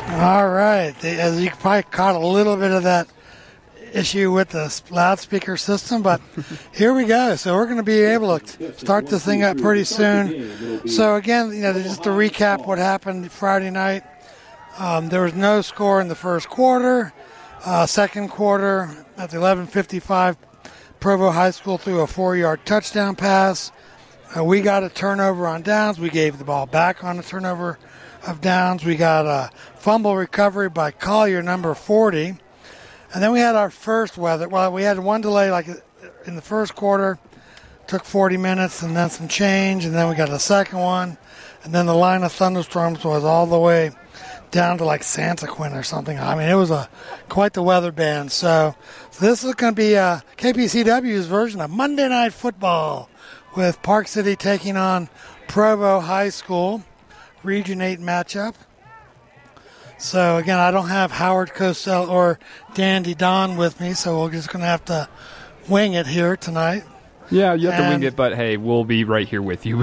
All right. As you probably caught a little bit of that issue with the loudspeaker system, but here we go. So we're going to be able to start this thing up pretty soon. So again, just to recap what happened Friday night, there was no score in the first quarter. Second quarter, at the 11:55, Provo High School threw a 4-yard touchdown pass. We got a turnover on downs. We gave the ball back on a turnover of downs. We got a fumble recovery by Collier, number 40. And then we had our first weather. Well, we had one delay like in the first quarter. Took 40 minutes and then some change. And then we got a second one. And then the line of thunderstorms was all the way down to like Santaquin or something. I mean, it was quite the weather band. So this is going to be KPCW's version of Monday Night Football with Park City taking on Provo High School. Region 8 matchup. So, again, I don't have Howard Cosell or Dandy Don with me, so we're just going to have to wing it here tonight. Yeah, you have to wing it, but, hey, we'll be right here with you.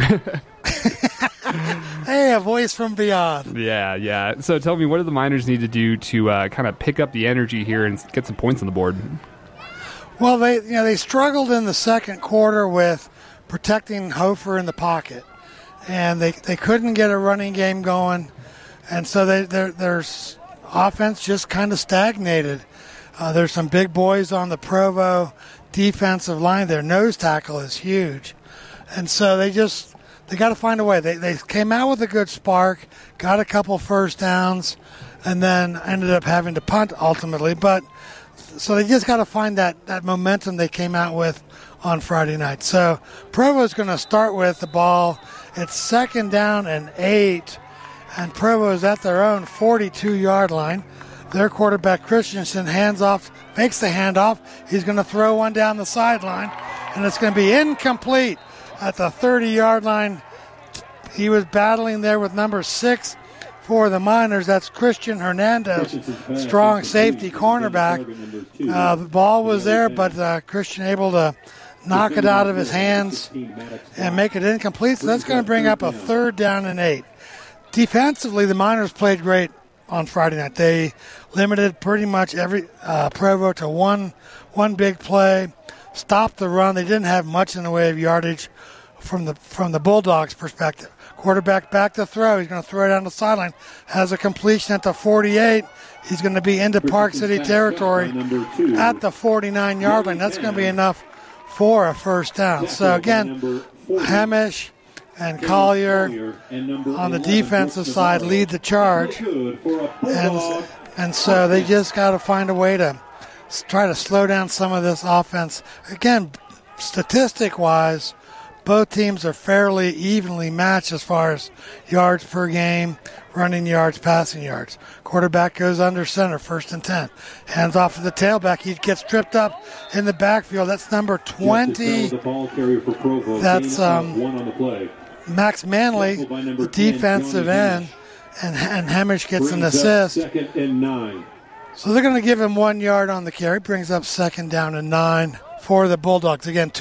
Hey, a voice from beyond. Yeah. So tell me, what do the Miners need to do to kind of pick up the energy here and get some points on the board? Well, they struggled in the second quarter with protecting Hofer in the pocket. And they couldn't get a running game going, and so their offense just kind of stagnated. There's some big boys on the Provo defensive line. Their nose tackle is huge, and so they got to find a way. They came out with a good spark, got a couple first downs, and then ended up having to punt ultimately. But so they just got to find that momentum they came out with on Friday night. So Provo's going to start with the ball. It's 2nd down and 8, and Provo is at their own 42-yard line. Their quarterback, Christensen, makes the handoff. He's going to throw one down the sideline, and it's going to be incomplete at the 30-yard line. He was battling there with number 6 for the Miners. That's Christian Hernandez, strong safety cornerback. The ball was there, but Christian able to knock it out of his hands and make it incomplete. So that's going to bring up a 3rd down and 8. Defensively, the Miners played great on Friday night. They limited pretty much every Provo to one big play, stopped the run. They didn't have much in the way of yardage from the Bulldogs' perspective. Quarterback back to throw. He's going to throw it down the sideline. Has a completion at the 48. He's going to be into Park City territory at the 49-yard line. That's going to be enough for a first down. So, again, Hamish and Collier on the defensive side lead the charge. And so they just got to find a way to try to slow down some of this offense. Again, statistic-wise, both teams are fairly evenly matched as far as yards per game, running yards, passing yards. Quarterback goes under center, 1st and 10. Hands off to the tailback. He gets tripped up in the backfield. That's number 20. That's Max Manley, the defensive end, and Hamish gets an assist. So they're going to give him 1 yard on the carry. Brings up 2nd down and 9 for the Bulldogs. Again,